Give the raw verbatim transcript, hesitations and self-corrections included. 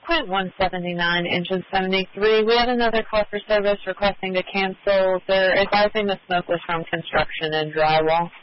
Quint one seventy-nine, engine seventy-three. We had another call for service requesting to cancel. They're advising the smoke was from construction and drywall.